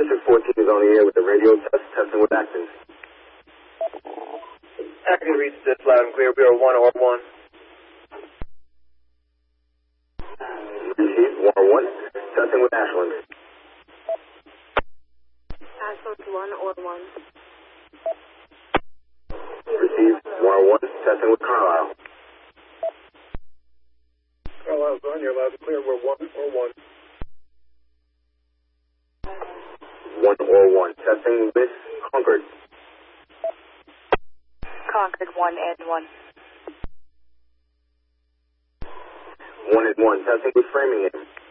District 14 is on the air with the radio test, testing with Acton. Acton reads this loud and clear, Bureau 1 or 1. Received, 1 or 1, testing with Ashland. Ashland 1 or 1. Received, 1 or 1, testing with Carlisle. Carlisle's on, you're loud and clear, we're 1 or 1. 1 or 1, testing with Concord. Concord 1 and 1. 1 and 1, testing with Framingham.